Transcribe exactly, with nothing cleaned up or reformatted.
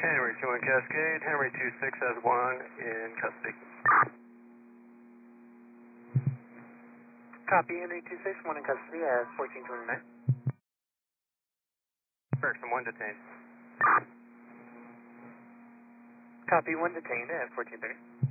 Henry two one Cascade, Henry two six has one in custody. Copy, Henry two six, one in custody as fourteen twenty-nine. Bergson one detained. Copy, one detained at fourteen thirty.